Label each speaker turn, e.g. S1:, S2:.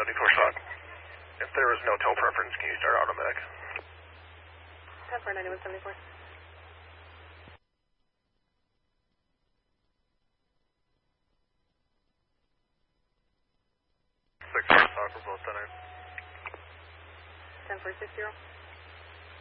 S1: shot. If there is no tow preference, can you start automatic?
S2: 10-4, 9174.
S1: 6 stock for both centers.
S2: 10-4, 60.